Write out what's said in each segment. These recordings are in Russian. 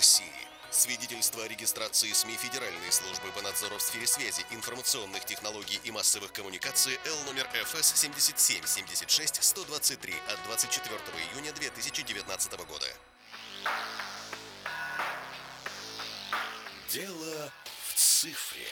России. Свидетельство о регистрации СМИ Федеральной службы по надзору в сфере связи, информационных технологий и массовых коммуникаций Л номер ФС 7776-123 от 24 июня 2019 года. Дело в цифре.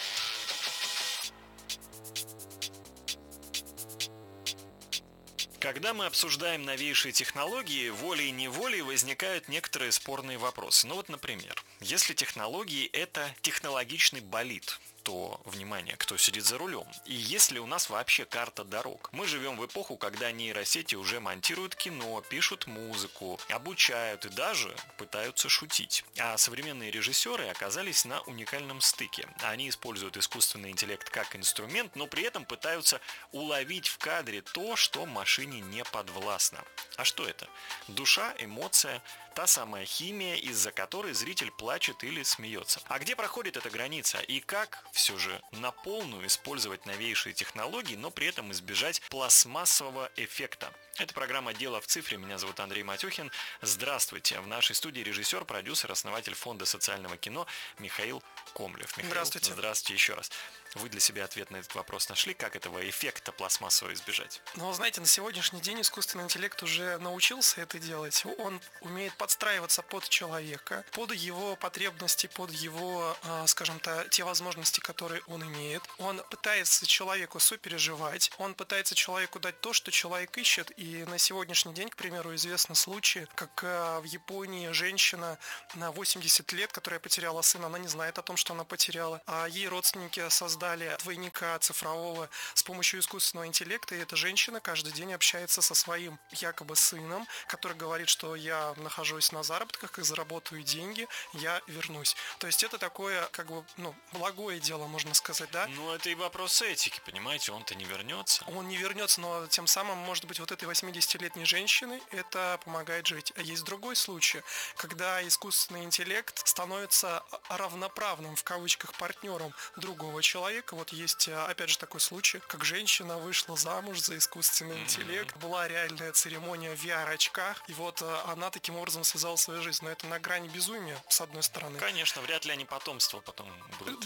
Когда мы обсуждаем новейшие технологии, волей-неволей возникают некоторые спорные вопросы. Ну вот, например, если технологии – это технологичный болид, то, внимание, кто сидит за рулем? И есть ли у нас вообще карта дорог? Мы живем в эпоху, когда нейросети уже монтируют кино, пишут музыку, обучают и даже пытаются шутить. А современные режиссеры оказались на уникальном стыке. Они используют искусственный интеллект как инструмент, но при этом пытаются уловить в кадре то, что машине не подвластно. А что это? Душа, эмоция, та самая химия, из-за которой зритель плачет или смеется. А где проходит эта граница? И как все же на полную использовать новейшие технологии, но при этом избежать пластмассового эффекта? Это программа «Дело в цифре». Меня зовут Андрей Матюхин. Здравствуйте. В нашей студии режиссер, продюсер, основатель фонда социального кино Михаил Комлев. Михаил, здравствуйте. Здравствуйте еще раз. Вы для себя ответ на этот вопрос нашли? Как этого эффекта пластмассового избежать? Ну, знаете, на сегодняшний день искусственный интеллект уже научился это делать. Он умеет подстраиваться под человека, под его потребности, под его, скажем так, те возможности, которые он имеет. Он пытается человеку сопереживать, он пытается человеку дать то, что человек ищет. И на сегодняшний день, к примеру, известны случаи, как в Японии женщина на 80 лет, которая потеряла сына, она не знает о том, что она потеряла, а ей родственники создали двойника цифрового с помощью искусственного интеллекта, и эта женщина каждый день общается со своим якобы сыном, который говорит, что я нахожусь на заработках и заработаю деньги, я вернусь. То есть это такое, как бы, благое дело, можно сказать, да? Ну, это и вопрос этики, понимаете, он-то не вернется. Он не вернется, но тем самым, может быть, вот этой 80-летней женщине это помогает жить. А есть другой случай, когда искусственный интеллект становится равноправным, в кавычках, партнером другого человека. Вот есть, опять же, такой случай, как женщина вышла замуж за искусственный интеллект, была реальная церемония в VR-очках, и вот она таким образом связала свою жизнь. Но это на грани безумия, с одной стороны. Конечно, вряд ли они потомство потом будут.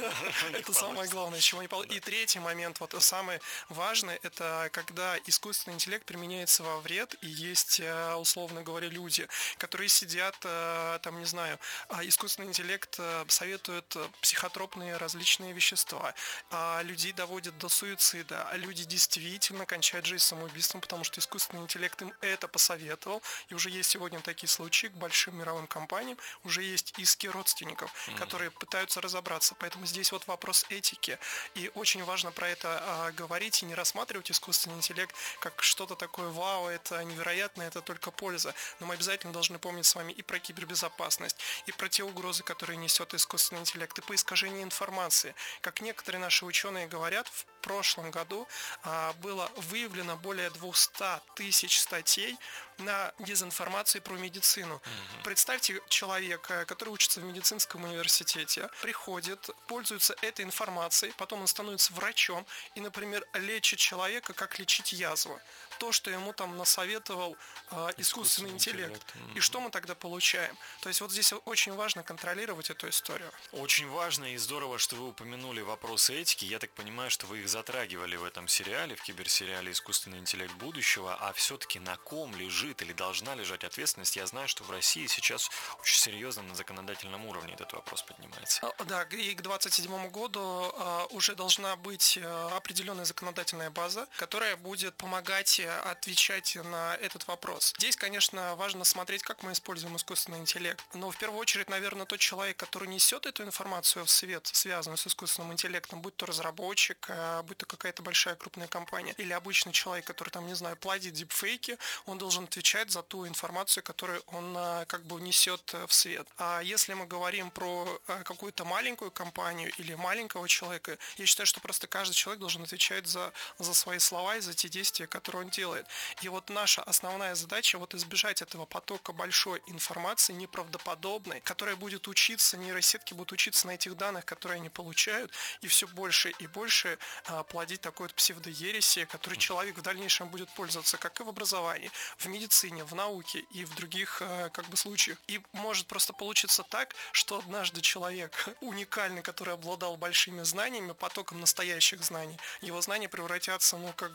Это самое главное, чего не получится. И третий момент, вот самый важный, это когда искусственный интеллект применяется во вред, и есть, условно говоря, люди, которые сидят, там, не знаю, искусственный интеллект советует психотропные различные вещества, а людей доводят до суицида, а люди действительно кончают жизнь самоубийством, потому что искусственный интеллект им это посоветовал, и уже есть сегодня такие случаи к большим мировым компаниям, уже есть иски родственников, которые пытаются разобраться, поэтому здесь вот вопрос этики, и очень важно про это говорить и не рассматривать искусственный интеллект как что-то такое вау, это невероятно, это только польза, но мы обязательно должны помнить с вами и про кибербезопасность, и про те угрозы, которые несет искусственный интеллект, и по искажению информации, как некоторые наши ученые говорят, в прошлом году было выявлено более 200 тысяч статей на дезинформации про медицину. Представьте человека, который учится в медицинском университете, приходит, пользуется этой информацией, потом он становится врачом и, например, лечит человека, как лечить язву. То, что ему там насоветовал искусственный интеллект. И что мы тогда получаем? То есть вот здесь очень важно контролировать эту историю. Очень важно и здорово, что вы упомянули вопросы этики. Я так понимаю, что вы их затрагивали в этом сериале, в киберсериале «Искусственный интеллект будущего». А все-таки на ком лежит или должна лежать ответственность? Я знаю, что в России сейчас очень серьезно на законодательном уровне этот вопрос поднимается. Да, и к 2027 году уже должна быть определенная законодательная база, которая будет помогать отвечать на этот вопрос. Здесь, конечно, важно смотреть, как мы используем искусственный интеллект. Но в первую очередь, наверное, тот человек, который несет эту информацию в свет, связанную с искусственным интеллектом, будь то разработчик, будь то какая-то большая крупная компания, или обычный человек, который там, не знаю, плодит дипфейки, он должен отвечать за ту информацию, которую он как бы несет в свет. А если мы говорим про какую-то маленькую компанию или маленького человека, я считаю, что просто каждый человек должен отвечать за свои слова и за те действия, которые он сделает. И вот наша основная задача вот избежать этого потока большой информации, неправдоподобной, которая будет учиться, нейросетки будут учиться на этих данных, которые они получают, и все больше и больше плодить такой вот псевдоереси, который человек в дальнейшем будет пользоваться как и в образовании, в медицине, в науке и в других случаях. И может просто получиться так, что однажды человек уникальный, который обладал большими знаниями, потоком настоящих знаний, его знания превратятся,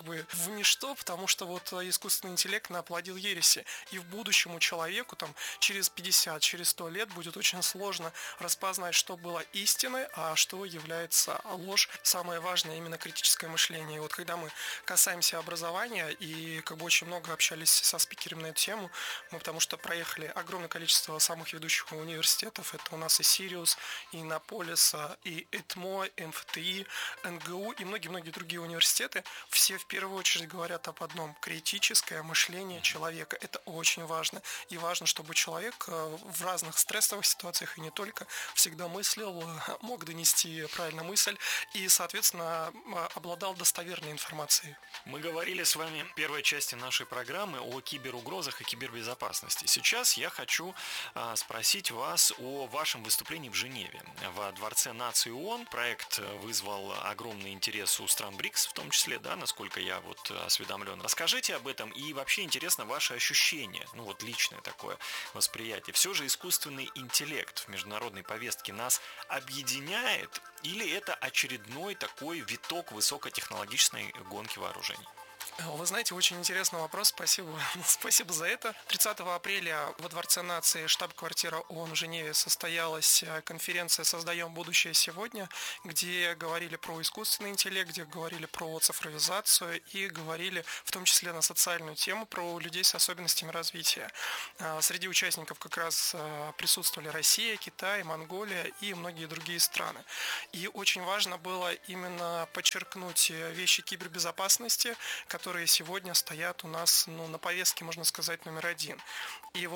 в ничто, потому что вот искусственный интеллект наплодил ереси. И в будущем у человеку через 50, через 100 лет будет очень сложно распознать, что было истиной, а что является ложь. Самое важное именно критическое мышление. И вот когда мы касаемся образования и очень много общались со спикерами на эту тему, мы потому что проехали огромное количество самых ведущих университетов. Это у нас и Сириус, и Иннополис, и ЭТМО, МФТИ, НГУ и многие-многие другие университеты. Все в первую очередь говорят об одном: критическое мышление человека. Это очень важно. И важно, чтобы человек в разных стрессовых ситуациях и не только всегда мыслил, мог донести правильно мысль и, соответственно, обладал достоверной информацией. Мы говорили с вами в первой части нашей программы о киберугрозах и кибербезопасности. Сейчас я хочу спросить вас о вашем выступлении в Женеве. В Дворце наций ООН проект вызвал огромный интерес у стран БРИКС, в том числе, насколько я осведомлен. Расскажите об этом и вообще интересно ваши ощущения, личное такое восприятие. Все же искусственный интеллект в международной повестке нас объединяет или это очередной такой виток высокотехнологичной гонки вооружений? Вы знаете, очень интересный вопрос, спасибо за это. 30 апреля во Дворце наций, штаб-квартира ООН в Женеве, состоялась конференция «Создаем будущее сегодня», где говорили про искусственный интеллект, где говорили про цифровизацию и говорили в том числе на социальную тему про людей с особенностями развития. Среди участников как раз присутствовали Россия, Китай, Монголия и многие другие страны. И очень важно было именно подчеркнуть вещи кибербезопасности, которые сегодня стоят у нас на повестке, можно сказать, номер один. И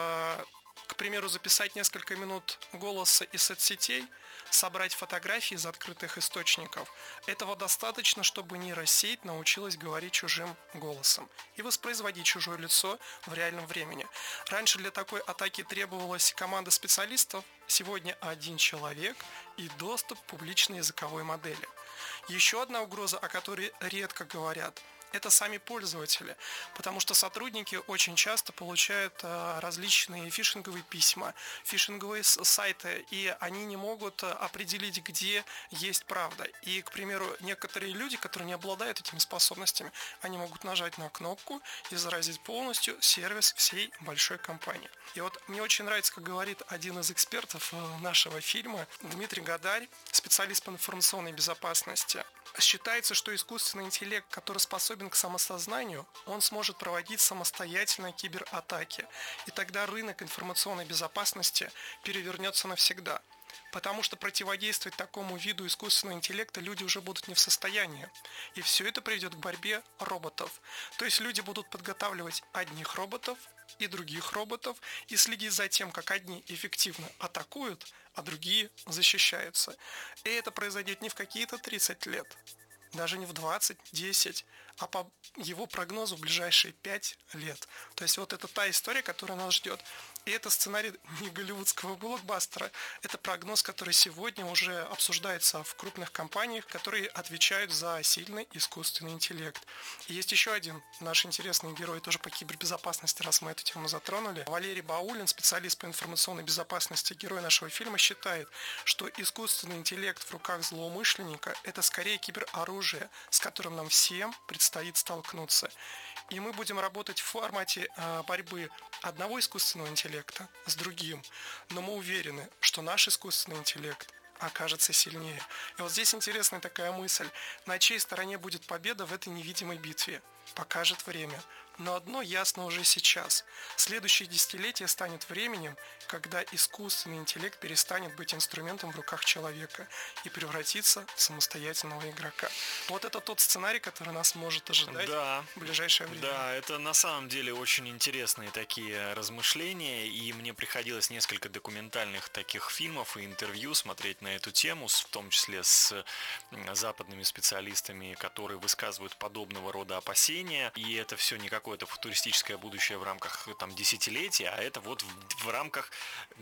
к примеру, записать несколько минут голоса из соцсетей, собрать фотографии из открытых источников. Этого достаточно, чтобы нейросеть научилась говорить чужим голосом и воспроизводить чужое лицо в реальном времени. Раньше для такой атаки требовалась команда специалистов, сегодня один человек и доступ к публичной языковой модели. Еще одна угроза, о которой редко говорят, это сами пользователи, потому что сотрудники очень часто получают различные фишинговые письма, фишинговые сайты, и они не могут определить, где есть правда. И, к примеру, некоторые люди, которые не обладают этими способностями, они могут нажать на кнопку и заразить полностью сервис всей большой компании. И мне очень нравится, как говорит один из экспертов нашего фильма, Дмитрий Гадарь, специалист по информационной безопасности. Считается, что искусственный интеллект, который способен к самосознанию, он сможет проводить самостоятельно кибератаки. И тогда рынок информационной безопасности перевернется навсегда. Потому что противодействовать такому виду искусственного интеллекта люди уже будут не в состоянии. И все это приведет к борьбе роботов. То есть люди будут подготавливать одних роботов и других роботов и следить за тем, как одни эффективно атакуют, а другие защищаются. И это произойдет не в какие-то 30 лет, даже не в 20, 10, а по его прогнозу в ближайшие 5 лет. То есть это та история, которая нас ждет. И это сценарий не голливудского блокбастера. Это прогноз, который сегодня уже обсуждается в крупных компаниях, которые отвечают за сильный искусственный интеллект. И есть еще один наш интересный герой тоже по кибербезопасности, раз мы эту тему затронули. Валерий Баулин, специалист по информационной безопасности, герой нашего фильма, считает, что искусственный интеллект в руках злоумышленника – это скорее кибероружие, с которым нам всем предстоит столкнуться. И мы будем работать в формате борьбы одного искусственного интеллекта с другим. Но мы уверены, что наш искусственный интеллект окажется сильнее. И здесь интересная такая мысль. На чьей стороне будет победа в этой невидимой битве? Покажет время. Но одно ясно уже сейчас. Следующее десятилетие станет временем, когда искусственный интеллект перестанет быть инструментом в руках человека и превратится в самостоятельного игрока. Это тот сценарий, который нас может ожидать в ближайшее время. Да, это на самом деле очень интересные такие размышления, и мне приходилось несколько документальных таких фильмов и интервью смотреть на эту тему, в том числе с западными специалистами, которые высказывают подобного рода опасения. мышления, и это все не какое-то футуристическое будущее в рамках там десятилетий, а это вот в рамках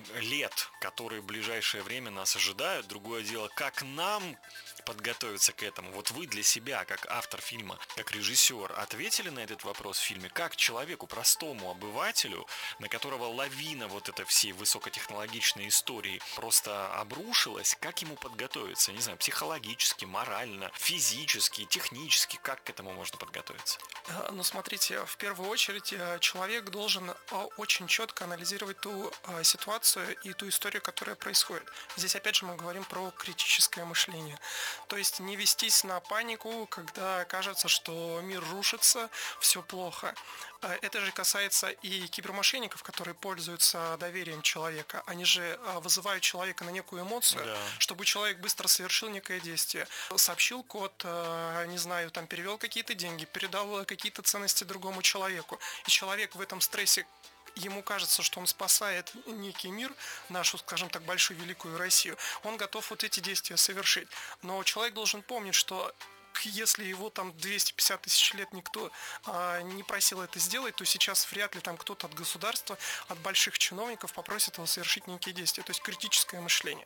лет, которые в ближайшее время нас ожидают. Другое дело, как нам подготовиться к этому. Вот вы для себя, как автор фильма, как режиссер, ответили на этот вопрос в фильме? Как человеку, простому обывателю, на которого лавина вот этой всей высокотехнологичной истории просто обрушилась, как ему подготовиться? Не знаю, психологически, морально, физически, технически, как к этому можно подготовиться? Ну, смотрите, в первую очередь человек должен очень четко анализировать ту ситуацию и ту историю, которая происходит. Здесь, опять же, мы говорим про критическое мышление. То есть не вестись на панику, когда кажется, что мир рушится, все плохо. Это же касается и кибермошенников, которые пользуются доверием человека. Они же вызывают человека на некую эмоцию, да, чтобы человек быстро совершил некое действие. Сообщил код, не знаю, там перевел какие-то деньги, передал какие-то ценности другому человеку. И человек в этом стрессе, ему кажется, что он спасает некий мир, нашу, скажем так, большую великую Россию, он готов вот эти действия совершить. Но человек должен помнить, что если его там 250 тысяч лет никто не просил это сделать, то сейчас вряд ли там кто-то от государства, от больших чиновников попросит его совершить некие действия. То есть критическое мышление.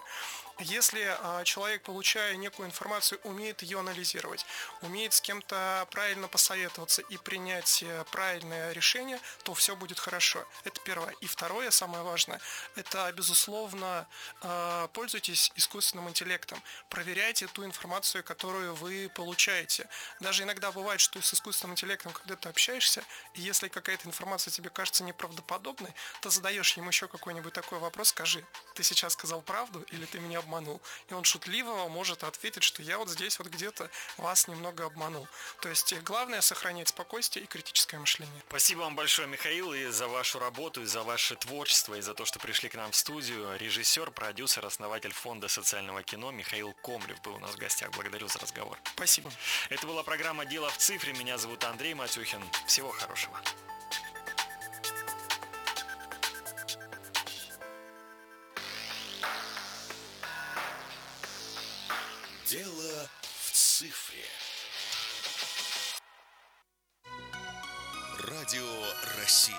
Если человек, получая некую информацию, умеет ее анализировать, умеет с кем-то правильно посоветоваться и принять правильное решение, то все будет хорошо. Это первое. И второе, самое важное, это, безусловно, пользуйтесь искусственным интеллектом. Проверяйте ту информацию, которую вы получаете. Даже иногда бывает, что с искусственным интеллектом, когда ты общаешься, и если какая-то информация тебе кажется неправдоподобной, ты задаешь ему еще какой-нибудь такой вопрос, скажи, ты сейчас сказал правду или ты меня обманул? И он шутливо может ответить, что я вот здесь вот где-то вас немного обманул. То есть главное сохранять спокойствие и критическое мышление. Спасибо вам большое, Михаил, и за вашу работу, и за ваше творчество, и за то, что пришли к нам в студию. Режиссер, продюсер, основатель фонда социального кино Михаил Комлев был у нас в гостях. Благодарю за разговор. Спасибо. Это была программа «Дело в цифре». Меня зовут Андрей Матюхин. Всего хорошего. Дело в цифре. Радио России.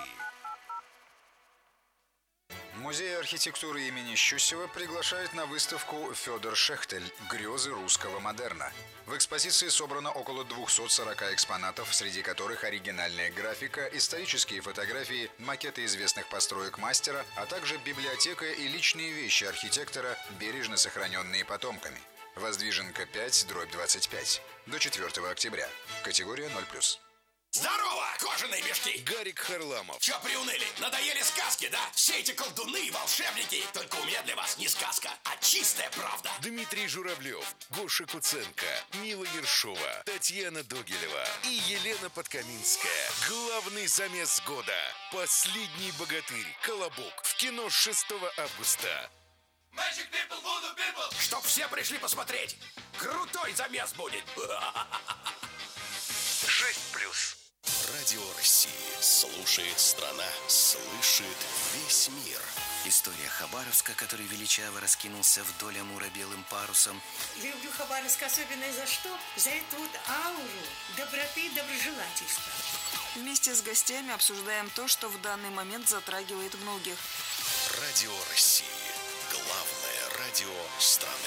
Музей архитектуры имени Щусева приглашает на выставку «Федор Шехтель. Грезы русского модерна». В экспозиции собрано около 240 экспонатов, среди которых оригинальная графика, исторические фотографии, макеты известных построек мастера, а также библиотека и личные вещи архитектора, бережно сохраненные потомками. Воздвиженка 5/25. До 4 октября. Категория 0+. Здорово, кожаные мешки! Гарик Харламов. Чё приуныли? Надоели сказки, да? Все эти колдуны и волшебники. Только у меня для вас не сказка, а чистая правда. Дмитрий Журавлев, Гоша Куценко, Мила Ершова, Татьяна Догилева и Елена Подкаминская. Главный замес года. Последний богатырь. Колобок. В кино 6 августа. Чтоб все пришли посмотреть. Крутой замес будет. 6+. Радио России. Слушает страна. Слышит весь мир. История Хабаровска, который величаво раскинулся вдоль Амура белым парусом. Люблю Хабаровск особенно за что? За эту вот ауру доброты и доброжелательства. Вместе с гостями обсуждаем то, что в данный момент затрагивает многих. Радио России. Главное радио страны.